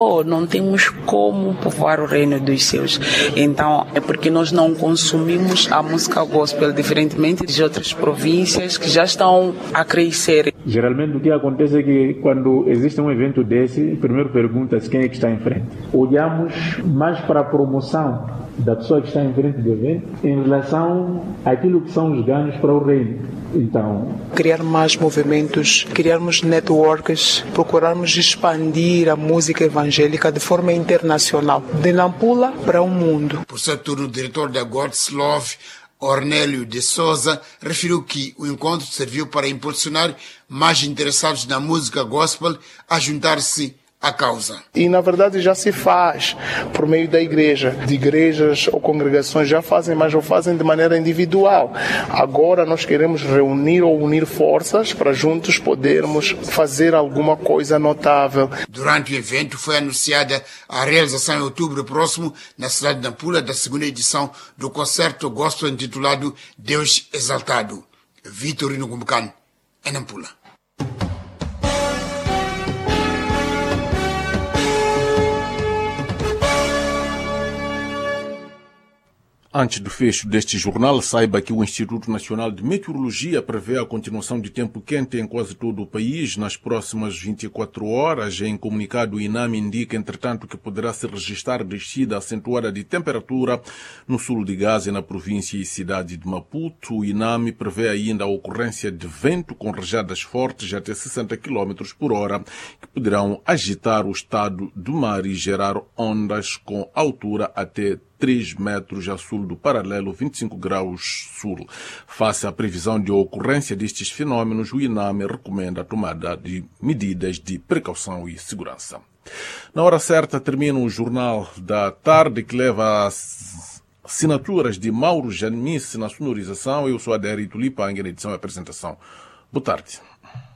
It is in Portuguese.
Não temos como povoar o reino dos céus. Então, é porque nós não consumimos a música gospel, diferentemente de outras províncias que já estão a crescer. Geralmente o que acontece é que quando existe um evento desse, primeiro pergunta-se quem é que está em frente. Olhamos mais para a promoção da pessoa que está em frente do evento em relação àquilo que são os ganhos para o reino. Então, criar mais movimentos, criarmos networks, procurarmos expandir a música evangélica de forma internacional, de Nampula para o mundo. Por seu turno, o diretor da God's Love, Ornélio de Souza, referiu que o encontro serviu para impulsionar mais interessados na música gospel a juntar-se à causa. E na verdade já se faz por meio da igreja. De igrejas ou congregações já fazem, mas o fazem de maneira individual. Agora nós queremos reunir ou unir forças para juntos podermos fazer alguma coisa notável. Durante o evento foi anunciada a realização em outubro próximo, na cidade de Nampula, da segunda edição do concerto gospel intitulado Deus Exaltado. Vitorino Gumbucano, em Nampula. Antes do fecho deste jornal, saiba que o Instituto Nacional de Meteorologia prevê a continuação de tempo quente em quase todo o país nas próximas 24 horas. Em comunicado, o INAME indica, entretanto, que poderá se registrar descida acentuada de temperatura no sul de Gaza e na província e cidade de Maputo. O INAME prevê ainda a ocorrência de vento com rajadas fortes até 60 km por hora, que poderão agitar o estado do mar e gerar ondas com altura até 3 metros a sul do paralelo 25 graus sul. Face à previsão de ocorrência destes fenômenos, o INAME recomenda a tomada de medidas de precaução e segurança. Na hora certa termina o Jornal da Tarde, que leva as assinaturas de Mauro Janice na sonorização. Eu sou Adérito Lipang na edição e apresentação. Boa tarde.